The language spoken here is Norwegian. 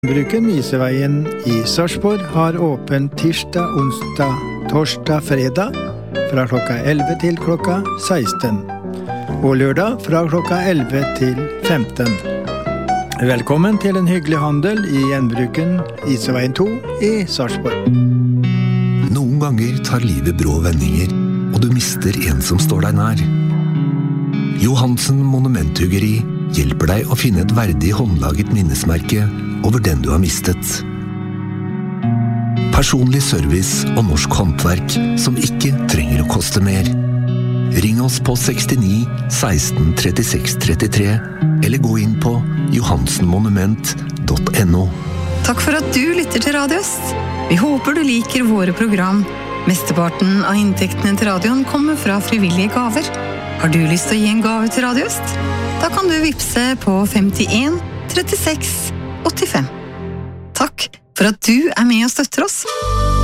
Bruken Iseveien i Sarpsborg har åpen tirsdag, onsdag, torsdag, fredag fra klokka 11 til klokka 16 og lørdag fra klokka 11 til 15. Velkommen til en hyggelig handel i gjenbruken Iseveien 2 i Sarpsborg. Noen ganger tar livet brå vendinger, og du mister en som står deg nær. Johansen Monumenthuggeri hjelper deg å finne et verdig håndlaget minnesmerke over den du har mistet. Personlig service og norsk håndverk som ikke trenger å koste mer. Ring oss på 69 16 36 33 eller gå inn på johansenmonument.no. Takk for at du lytter til Radio Øst. Vi håper du liker våre program. Mesteparten av inntektene til radioen kommer fra frivillige gaver. Har du lyst til å gi en gave til Radio Øst? Da kan du vippse på 51 36 85. Takk for at du er med og støtter oss.